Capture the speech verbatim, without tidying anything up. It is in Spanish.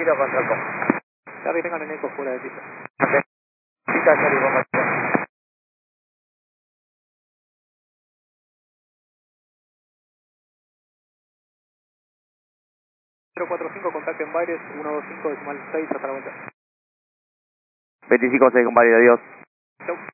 Tiro control com. Charlie, tengan en eco fuera de pista. Ok. Pista, Charlie, bomba. cero cuatro cinco, contacto en Baires, uno dos cinco decimal seis hasta la vuelta. veinticinco seis con válido, adiós. Chau.